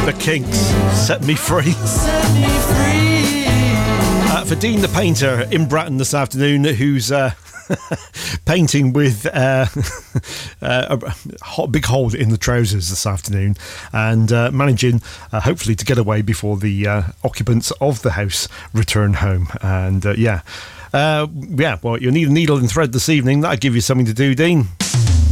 The Kinks, Set Me Free. For Dean the painter in Bratton this afternoon, who's painting with a big hole in the trousers this afternoon, and managing hopefully to get away before the occupants of the house return home. And well, you'll need a needle and thread this evening. That'll give you something to do, Dean.